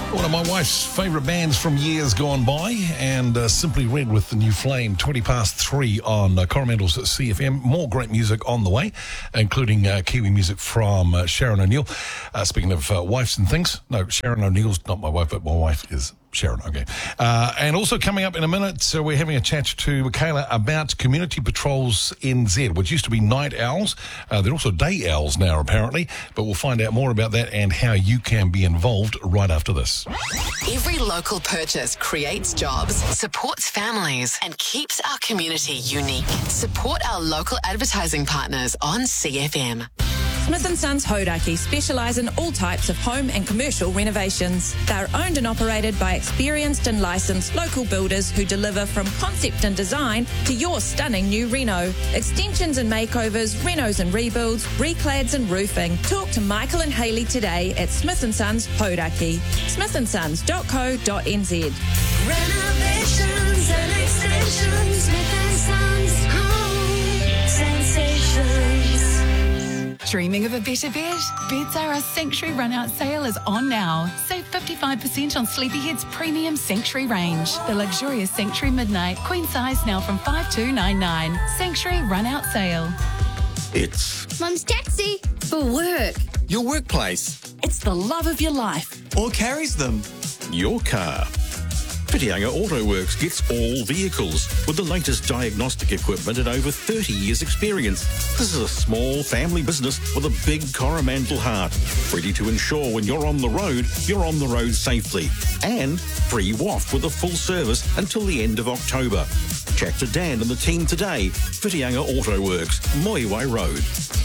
One of my wife's favourite bands from years gone by, and Simply Red with the new flame, 3:20 on Coromandel's CFM. More great music on the way, including Kiwi music from Sharon O'Neill. Speaking of wives and things, no, Sharon O'Neill's not my wife, but my wife is Sharon, okay. And also coming up in a minute, so we're having a chat to Michaela about Community Patrols NZ, which used to be night owls. They're also day owls now, apparently. But we'll find out more about that and how you can be involved right after this. Every local purchase creates jobs, supports families, and keeps our community unique. Support our local advertising partners on CFM. Smith & Sons Hodaki specialise in all types of home and commercial renovations. They're owned and operated by experienced and licensed local builders who deliver from concept and design to your stunning new reno. Extensions and makeovers, renos and rebuilds, reclads and roofing. Talk to Michael and Hayley today at Smith & Sons Hodaki. smithandsons.co.nz. Renovations and extensions, Smith & Sons Home Sensations. Dreaming of a better bed? Bedzara Sanctuary Run-Out Sale is on now. Save 55% on Sleepyhead's premium Sanctuary range. The luxurious Sanctuary Midnight, queen size now from $5,299. Sanctuary Run-Out Sale. It's Mum's taxi for work. your workplace It's the love of your life. Or carries them. your car. Whitianga Auto Works gets all vehicles with the latest diagnostic equipment and over 30 years' experience. This is a small family business with a big Coromandel heart, ready to ensure when you're on the road safely. And free WAF with a full service until the end of October. Chat to Dan and the team today. Whitianga Auto Works, Moiwai Road.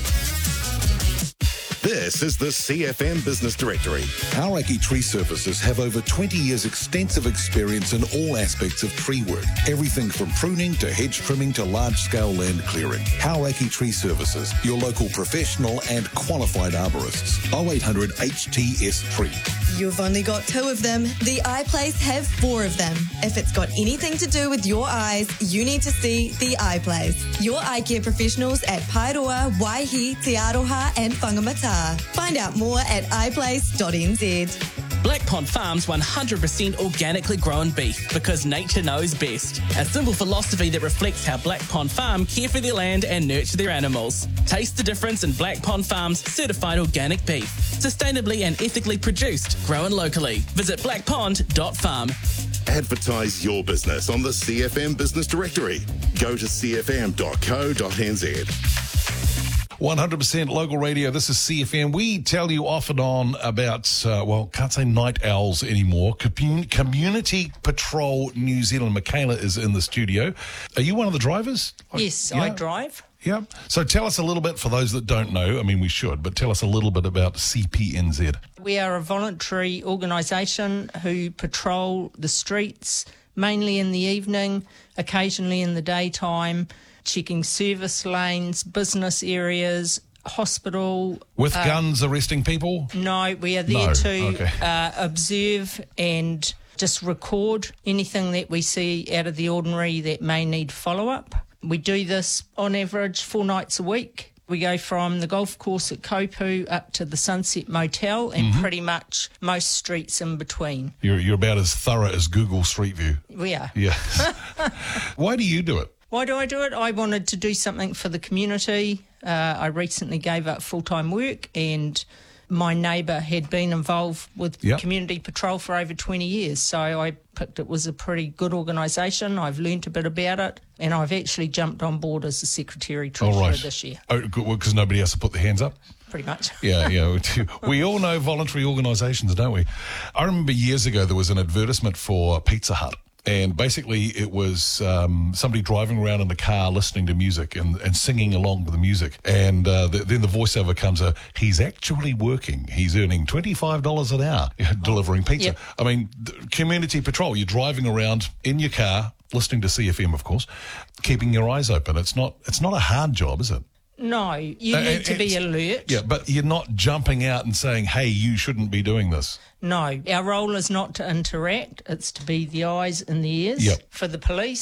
This is the CFM Business Directory. Hauraki Tree Services have over 20 years extensive experience in all aspects of tree work. Everything from pruning to hedge trimming to large-scale land clearing. Hauraki Tree Services, your local professional and qualified arborists. 0800 HTS Tree. You've only got 2 of them. The Eye Place have 4 of them. If it's got anything to do with your eyes, you need to see the Eye Place. Your eye care professionals at Paeroa, Waihi, Te Aroha and Whangamata. Find out more at eyeplace.nz. Black Pond Farms 100% organically grown beef because nature knows best. A simple philosophy that reflects how Black Pond Farm care for their land and nurture their animals. Taste the difference in Black Pond Farm's certified organic beef. Sustainably and ethically produced, grown locally. Visit blackpond.farm. Advertise your business on the CFM Business Directory. Go to cfm.co.nz. 100% local radio. This is CFM. We tell you off and on about, can't say night owls anymore. Community Patrol New Zealand. Michaela is in the studio. Are you one of the drivers? Yes, Yeah. I drive. Yeah. So tell us a little bit, for those that don't know, I mean, we should, but tell us a little bit about CPNZ. We are a voluntary organisation who patrol the streets, mainly in the evening, occasionally in the daytime, checking service lanes, business areas, hospital. With guns arresting people? No, we are there to observe and just record anything that we see out of the ordinary that may need follow-up. We do this on average 4 nights a week. We go from the golf course at Kopu up to the Sunset Motel and pretty much most streets in between. You're about as thorough as Google Street View. We are. Yeah. Why do you do it? Why do I do it? I wanted to do something for the community. I recently gave up full-time work and my neighbour had been involved with Community Patrol for over 20 years. So I picked it was a pretty good organisation. I've learnt a bit about it and I've actually jumped on board as the Secretary-Treasurer this year. Oh, good, because nobody else to put their hands up? Pretty much. Yeah. We all know voluntary organisations, don't we? I remember years ago there was an advertisement for Pizza Hut. And basically it was somebody driving around in the car listening to music and singing along to the music. And then the voiceover comes, he's actually working. He's earning $25 an hour delivering pizza. Yep. I mean, Community Patrol, you're driving around in your car, listening to CFM, of course, keeping your eyes open. It's not a hard job, is it? No, you need to be alert. Yeah, but you're not jumping out and saying, hey, you shouldn't be doing this. No, our role is not to interact. It's to be the eyes and the ears for the police.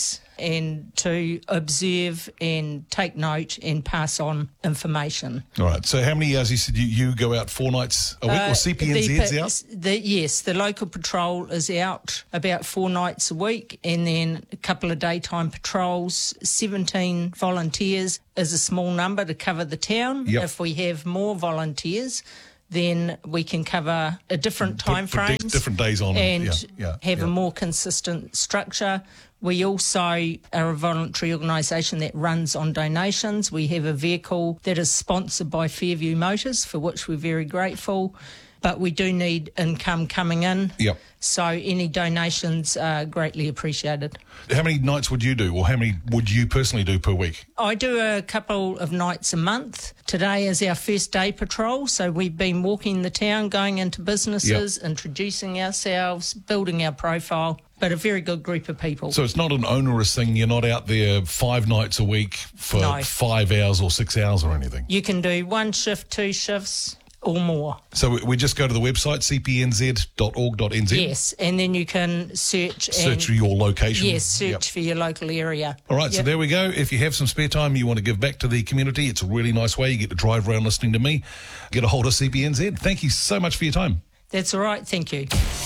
and to observe and take note and pass on information. All right. So how many, as you said, you go out 4 nights a week, or CPNZ's out? Yes, the local patrol is out about 4 nights a week, and then a couple of daytime patrols. 17 volunteers is a small number to cover the town. Yep. If we have more volunteers, then we can cover a different time frame, different days on, and have a more consistent structure. We also are a voluntary organisation that runs on donations. We have a vehicle that is sponsored by Fairview Motors, for which we're very grateful. But we do need income coming in. Yep. So any donations are greatly appreciated. How many nights would you do, or how many would you personally do per week? I do a couple of nights a month. Today is our first day patrol, so we've been walking the town, going into businesses, introducing ourselves, building our profile, but a very good group of people. So it's not an onerous thing. You're not out there 5 nights a week for 5 hours or 6 hours or anything. You can do 1 shift, 2 shifts, or more. So we just go to the website, cpnz.org.nz? Yes, and then you can search for your location? Yes, search for your local area. All right, so there we go. If you have some spare time you want to give back to the community, it's a really nice way. You get to drive around listening to me. Get a hold of CPNZ. Thank you so much for your time. That's all right. Thank you.